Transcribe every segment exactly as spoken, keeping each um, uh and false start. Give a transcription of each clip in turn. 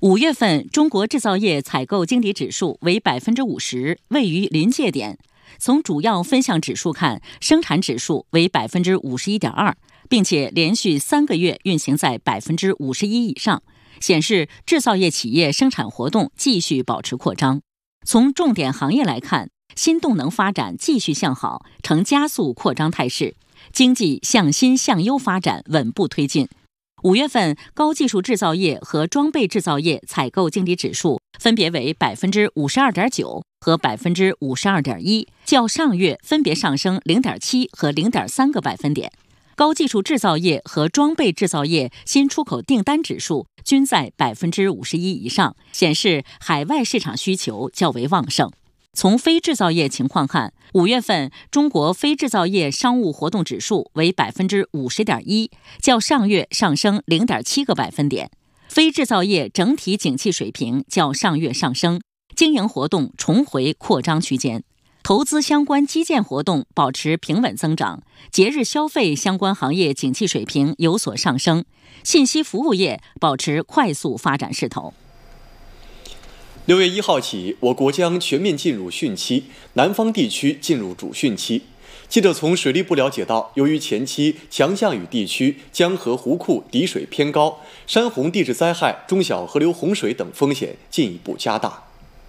五月份中国制造业采购经理指数为百分之五十，位于临界点。从主要分项指数看，生产指数为百分之五十一点二，并且连续三个月运行在百分之五十一以上，显示制造业企业生产活动继续保持扩张。从重点行业来看，新动能发展继续向好，呈加速扩张态势，经济向新向优发展稳步推进。五月份高技术制造业和装备制造业采购经理指数分别为百分之五十二点九和百分之五十二点一，较上月分别上升零点七和零点三个百分点。高技术制造业和装备制造业新出口订单指数均在百分之五十一以上，显示海外市场需求较为旺盛。从非制造业情况看，五月份中国非制造业商务活动指数为百分之五十点一，较上月上升零点七个百分点。非制造业整体景气水平较上月上升，经营活动重回扩张区间。投资相关基建活动保持平稳增长，节日消费相关行业景气水平有所上升，信息服务业保持快速发展势头。 六月一号起，我国将全面进入汛期，南方地区进入主汛期。记者从水利部了解到，由于前期强降雨地区江河湖库底水偏高，山洪地质灾害、中小河流洪水等风险进一步加大。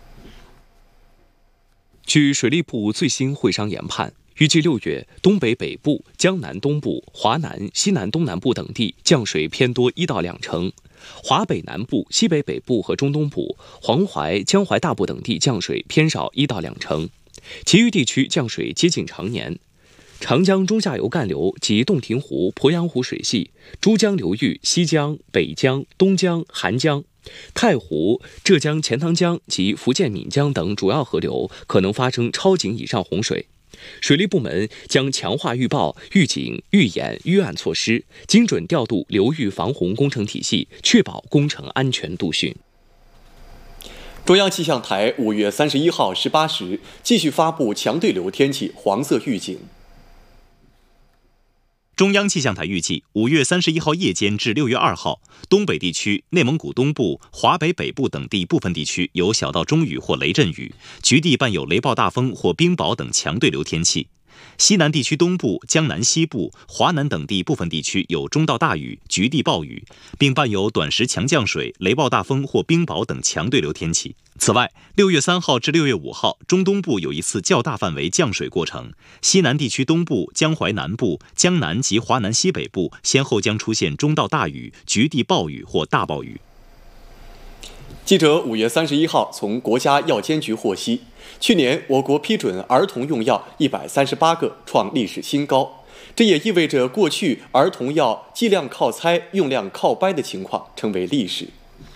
据水利部最新会商研判，预计六月东北北部、江南东部、华南、西南东南部等地降水偏多一到两成。华北南部、西北北部和中东部、黄淮、江淮大部等地降水偏少一到两成，其余地区降水接近常年。长江中下游干流及洞庭湖、鄱阳湖水系、珠江流域西江、北江、东江、韩江、太湖、浙江钱塘江及福建闽江等主要河流可能发生超警以上洪水。水利部门将强化预报、预警、预演、预案措施，精准调度流域防洪工程体系，确保工程安全度汛。 中央气象台五月三十一号十八时继续发布强对流天气黄色预警。 中央气象台预计，五月三十一号夜间至六月二号，东北地区、内蒙古东部、华北北部等地部分地区有小到中雨或雷阵雨，局地伴有雷暴大风或冰雹等强对流天气。西南地区东部、江南西部、华南等地部分地区有中到大雨，局地暴雨，并伴有短时强降水、雷暴大风或冰雹等强对流天气。此外，六月三号至六月五号，中东部有一次较大范围降水过程，西南地区东部、江淮南部、江南及华南西北部先后将出现中到大雨、局地暴雨或大暴雨。 记者五月三十一号从国家药监局获悉，去年我国批准儿童用药一百三十八个，创历史新高。这也意味着过去儿童药剂量靠猜、用量靠掰的情况成为历史。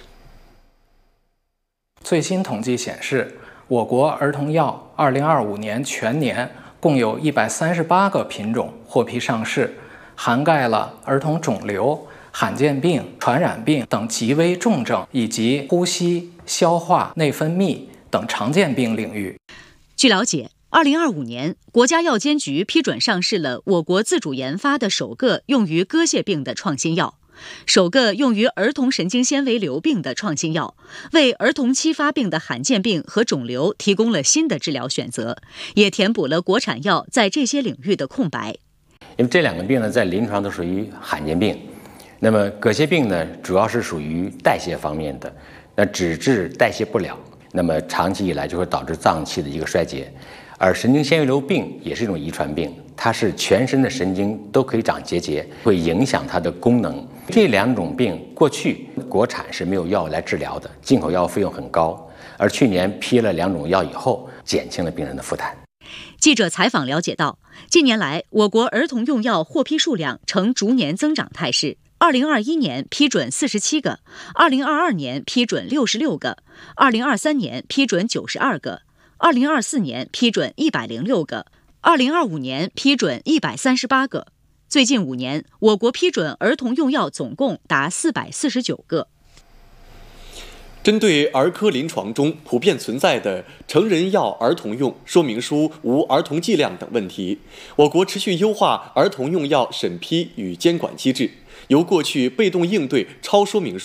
最新统计显示，我国儿童药二零二五年全年共有一百三十八个品种获批上市，涵盖了儿童肿瘤、罕见病、传染病等极危重症，以及呼吸、消化、内分泌等常见病领域。 据了解，二零二五年，国家药监局批准上市了我国自主研发的首个用于割屑病的创新药，首个用于儿童神经纤维瘤病的创新药，为儿童期发病的罕见病和肿瘤提供了新的治疗选择，也填补了国产药在这些领域的空白。 因为这两个病呢，在临床都属于罕见病。那么割屑病呢，主要是属于代谢方面的，那脂质代谢不了，那么长期以来就会导致脏器的一个衰竭。而神经纤维瘤病也是一种遗传病，它是全身的神经都可以长结节，会影响它的功能。这两种病过去国产是没有药来治疗的，进口药费用很高，而去年批了两种药以后，减轻了病人的负担。 记者采访了解到，近年来我国儿童用药获批数量呈逐年增长态势。二零二一年批准四十七个，二零二二年批准六十六个，二零二三年批准九十二个，二零二四年批准一百零六个，二零二五年批准一百三十八个。最近五年，我国批准儿童用药总共达四百四十九个。 针对儿科临床中普遍存在的成人药儿童用说明书无儿童剂量等问题，我国持续优化儿童用药审批与监管机制，由过去被动应对超说明书